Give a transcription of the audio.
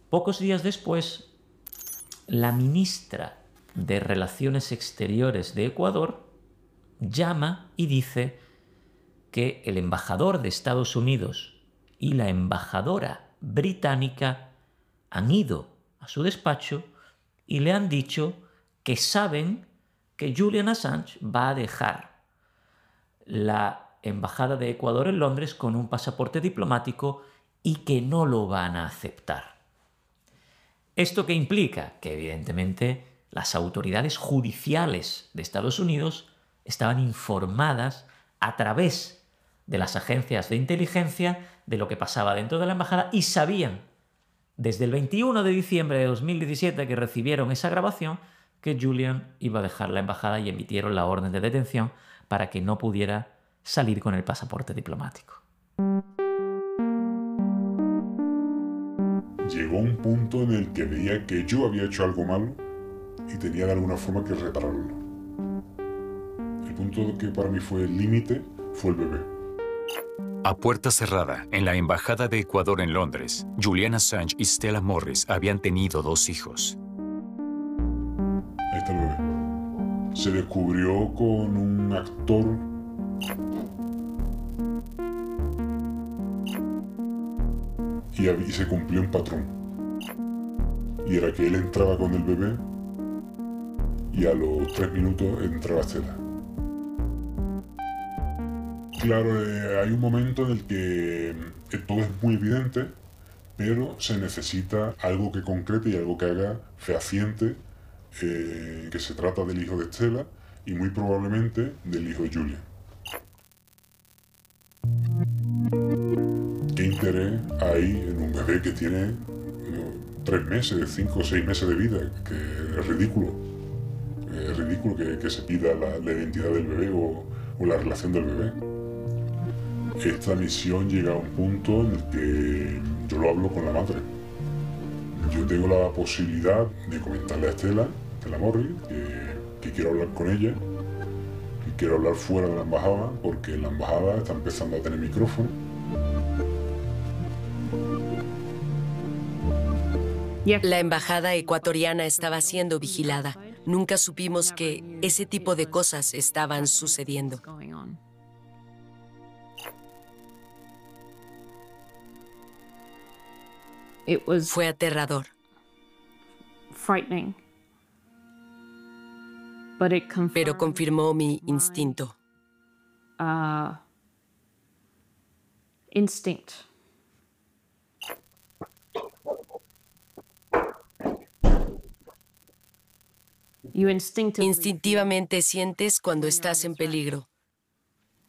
Pocos días después, la ministra de Relaciones Exteriores de Ecuador llama y dice que el embajador de Estados Unidos y la embajadora británica han ido a su despacho y le han dicho que saben que Julian Assange va a dejar la embajada de Ecuador en Londres con un pasaporte diplomático y que no lo van a aceptar. ¿Esto qué implica? Que evidentemente las autoridades judiciales de Estados Unidos estaban informadas a través de las agencias de inteligencia de lo que pasaba dentro de la embajada y sabían desde el 21 de diciembre de 2017 que recibieron esa grabación que Julian iba a dejar la embajada y emitieron la orden de detención para que no pudiera salir con el pasaporte diplomático. Llegó un punto en el que veía que yo había hecho algo malo y tenía de alguna forma que repararlo. El punto que para mí fue el límite fue el bebé. A puerta cerrada, en la Embajada de Ecuador en Londres, Julian Assange y Stella Morris habían tenido 2 hijos. Ahí está el bebé. Se descubrió con un actor y se cumplió un patrón. Y era que él entraba con el bebé y a los 3 minutos entraba Stella. Claro, hay un momento en el que todo es muy evidente, pero se necesita algo que concrete y algo que haga fehaciente que se trata del hijo de Stella y muy probablemente del hijo de Julian. ¿Qué interés hay en un bebé que tiene 3 meses, 5 o 6 meses de vida? Que es ridículo. Es ridículo que se pida la identidad del bebé o la relación del bebé. Esta misión llega a un punto en el que yo lo hablo con la madre. Yo tengo la posibilidad de comentarle a Stella Morris que quiero hablar con ella, que quiero hablar fuera de la embajada, porque la embajada está empezando a tener micrófono. La embajada ecuatoriana estaba siendo vigilada. Nunca supimos que ese tipo de cosas estaban sucediendo. Fue aterrador. Pero confirmó mi instinto. Instintivamente sientes cuando estás en peligro.